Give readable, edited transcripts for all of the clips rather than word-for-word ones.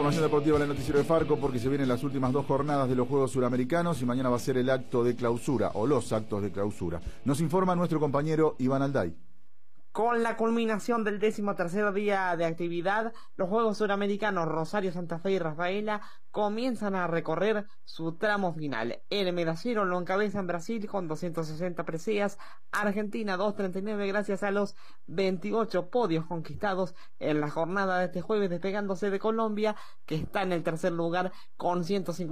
información deportiva en el noticiero de Farco porque se vienen las últimas 2 jornadas de los Juegos Suramericanos y mañana va a ser el acto de clausura o los actos de clausura. Nos informa nuestro compañero Iván Alday. Con la culminación del 13º día de actividad, los Juegos Suramericanos Rosario, Santa Fe y Rafaela comienzan a recorrer su tramo final. El medallero lo encabeza en Brasil con 260 preseas, Argentina 239 gracias a los 28 podios conquistados en la jornada de este jueves, despegándose de Colombia, que está en el tercer lugar con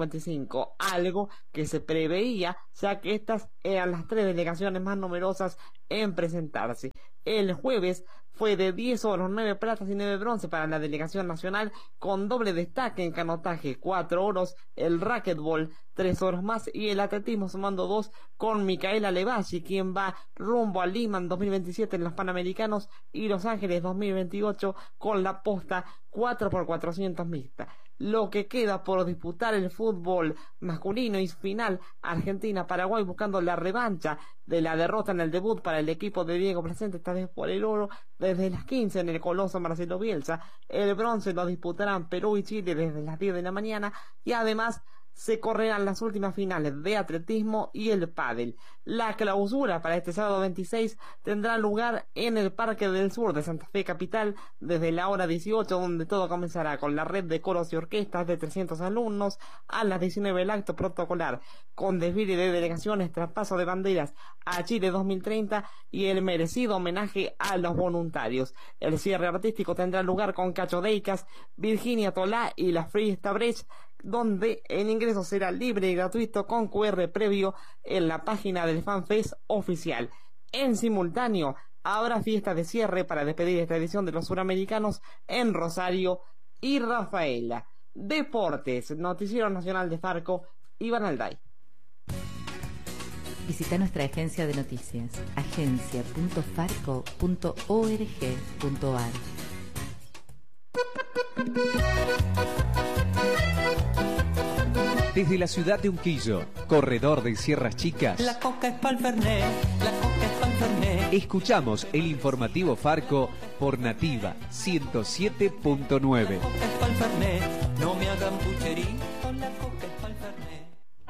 155, algo que se preveía, ya que estas eran las 3 delegaciones más numerosas en presentarse. El jueves fue de 10 oros, 9 platas y 9 bronce para la delegación nacional, con doble destaque en canotaje, 4 oros, el racquetball, 3 oros más, y el atletismo sumando 2 con Micaela Levashi, quien va rumbo a Lima en 2027 en los Panamericanos y Los Ángeles 2028 con la posta 4x400 mixta. Lo que queda por disputar el fútbol masculino y final, Argentina-Paraguay buscando la revancha de la derrota en el debut para el equipo de Diego Presente, esta vez por el oro, desde las 15 en el Coloso Marcelo Bielsa. El bronce lo disputarán Perú y Chile desde las 10 de la mañana y además se correrán las últimas finales de atletismo y el pádel. La clausura para este sábado 26 tendrá lugar en el Parque del Sur de Santa Fe Capital desde la hora 18, donde todo comenzará con la red de coros y orquestas de 300 alumnos. A las 19 el acto protocolar con desfile de delegaciones, traspaso de banderas a Chile 2030 y el merecido homenaje a los voluntarios. El cierre artístico tendrá lugar con Cacho Deicas, Virginia Tolá y la Friesta Brecht, donde el ingreso será libre y gratuito con QR previo en la página del FanFest oficial. En simultáneo, habrá fiesta de cierre para despedir esta edición de los Suramericanos en Rosario y Rafaela. Deportes, Noticiero Nacional de Farco, Iván Alday. Visita nuestra agencia de noticias, agencia.farco.org.ar. Desde la ciudad de Unquillo, corredor de Sierras Chicas, la coca es pa'l Fernet, la coca es pa'l Fernet. Escuchamos el informativo Farco por Nativa 107.9. La coca es pa'l Fernet, no me hagan pucherito, la coca es pa'l Fernet.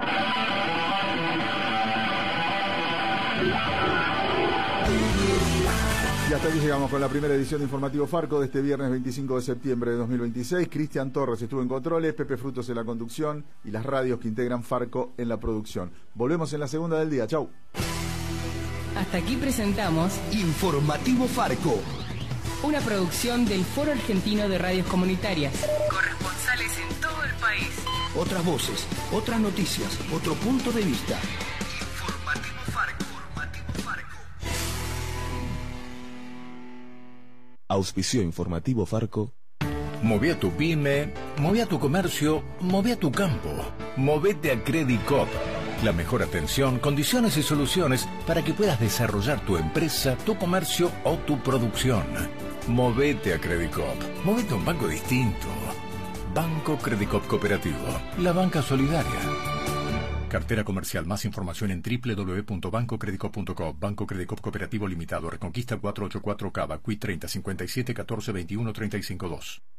Y hasta aquí llegamos con la primera edición de Informativo Farco de este viernes 25 de septiembre de 2026. Cristian Torres estuvo en controles, Pepe Frutos en la conducción y las radios que integran Farco en la producción. Volvemos en la segunda del día. Chau. Hasta aquí presentamos Informativo Farco, una producción del Foro Argentino de Radios Comunitarias. Corresponsales en todo el país. otras voces, otras noticias, otro punto de vista. Informativo Farco. Auspició Informativo Farco. Moví a tu pyme, moví a tu comercio, moví a tu campo. Movete a Credit Coop. La mejor atención, condiciones y soluciones para que puedas desarrollar tu empresa, tu comercio o tu producción. Movete a Credit Coop. Movete a un banco distinto. Banco Credit Coop Cooperativo. La banca solidaria. Cartera comercial. Más información en www.bancocreditcoop.com. Banco Credit Coop Cooperativo Limitado. Reconquista 484 Cava. Qui 30 57 14 21 35 2.